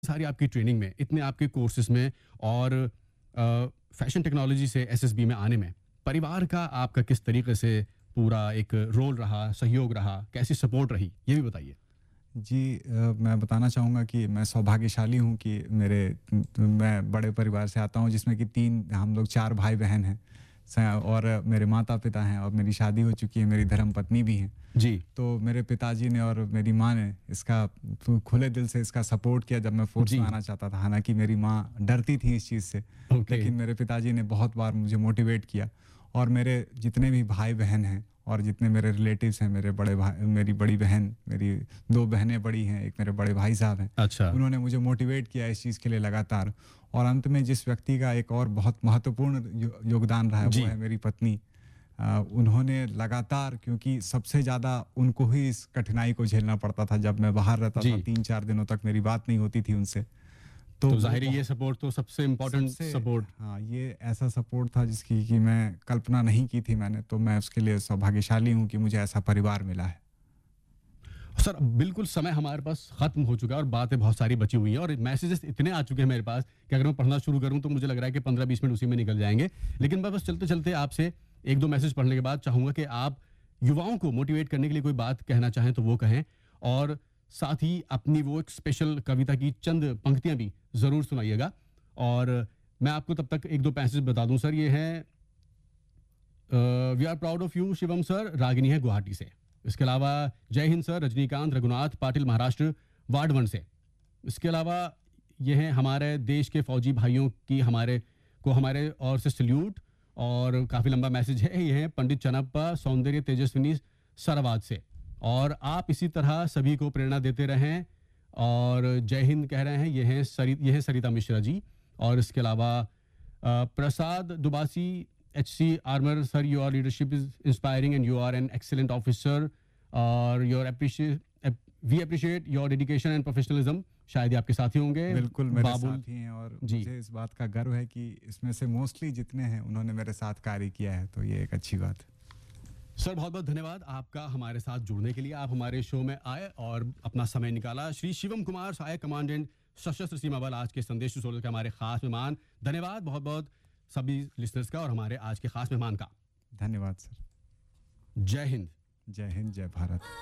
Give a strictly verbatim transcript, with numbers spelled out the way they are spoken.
सारी आपकी ट्रेनिंग में, इतने आपके कोर्सेज़ में और अ, फैशन टेक्नोलॉजी से एसएसबी में आने में, परिवार का आपका किस तरीके से पूरा एक रोल रहा, सहयोग रहा, कैसी सपोर्ट रही? ये भी बताइए। जी अ, मैं बताना चाहूँगा कि मैं सौभाग्यशाली हूँ कि मेरे उम, मैं बड़े परिवार से आता हूँ जिसमें कि तीन हम लोग चार भाई-बहन हैं स और मेरे माता-पिता हैं और मेरी शादी हो चुकी है, मेरी धर्मपत्नी भी हैं। जी, तो मेरे पिताजी ने और मेरी माँ ने इसका फु खुले दिल से इसका सपोर्ट किया जब मैं फ़ोर्स में जी, आना चाहता था। हालाँकि मेरी माँ डरती थी इस चीज़ से, ओके, लेकिन मेरे पिताजी ने बहुत बार मुझे मोटिवेट किया और मेरे जितने भी भाई-बहन हैं और जितने मेरे रिलेटिव्स हैं, मेरे बड़े भाई मेरी बड़ी बहन, मेरी दो बहनें बड़ी हैं, एक मेरे बड़े भाई साहब हैं। अच्छा, उन्होंने मुझे मोटिवेट किया इस चीज़ के लिए लगातार और अंत में जिस व्यक्ति का एक और बहुत महत्वपूर्ण यो योगदान रहा है, वो जी, है मेरी पत्नी। अ, उन्होंने लगातार क्योंकि सबसे ज़्यादा उनको ही इस कठिनाई को झेलना पड़ता था जब मैं बाहर रहता था जी, तीन चार दिनों तक मेरी बात नहीं होती थी उनसे। तो तो वो ज़ाहिर है ये बहुत सपोर्ट तो सबसे इम्पोर्टेंट सबसे सपोर्ट। हाँ, ये ऐसा सपोर्ट था जिसकी कि मैं कल्पना नहीं की थी मैंने, तो मैं उसके लिए सौभाग्यशाली हूँ कि मुझे ऐसा परिवार मिला है। सर, बिल्कुल समय हमारे पास ख़त्म हो चुका है और बातें बहुत सारी बची हुई हैं और मैसेजेस इतने आ चुके हैं मेरे पास कि अगर मैं पढ़ना शुरू करूँ तो मुझे लग रहा है कि पंद्रह बीस मिनट उसी में निकल जाएँगे। लेकिन मैं बस चलते-चलते आपसे एक दो मैसेज पढ़ने के बाद चाहूँगा कि आप युवाओं को मोटिवेट करने के लिए कोई बात कहना चाहें तो वो कहें और साथ ही अपनी वो एक स्पेशल कविता की चंद पंक्तियाँ भी ज़रूर सुनाइएगा। और मैं आपको तब तक एक दो मैसेज बता दूँ सर, ये हैं we are proud of you Shivam sir, Ragini है गुवाहाटी से। इसके अलावा जय Hind sir, Rajinikanth Raghunath Patil Maharashtra ward one से। इसके अलावा ये हैं हमारे देश के फौजी भाइयों की हमारे को हमारे ओर से सल्यूट और काफ़ी लंबा मैसेज है। ये है पंडित चन्नप्पा सौंदर्य तेजस्विनी सरावाद से और आप इसी तरह सभी को प्रेरणा देते रहें और जय हिंद कह रहे हैं। ये हैं सरि ये है सरिता मिश्रा जी और इसके अलावा अ, प्रसाद दुबासी H C armour sir, your leadership is inspiring and you are an excellent officer और your appreciate we appreciate your dedication and professionalism. शायद ही आपके साथी होंगे बिल्कुल मेरे बाबुल साथी हैं और जी। मुझे इस बात का गर्व है कि इसमें से मोस्टली जितने हैं उन्होंने मेरे साथ कार्य किया है, तो ये एक अच्छी बात है। सर बहुत बहुत धन्यवाद आपका हमारे साथ जुड़ने के लिए। आप हमारे शो में आए और अपना समय निकाला। श्री शिवम कुमार सहायक कमांडेंट सशस्त्र सीमा बल आज के संदेश टू के हमारे खास मेहमान। धन्यवाद बहुत बहुत सभी लिसनर्स का और हमारे आज के खास मेहमान का। धन्यवाद सर। जय हिंद। जय हिंद, जय भारत।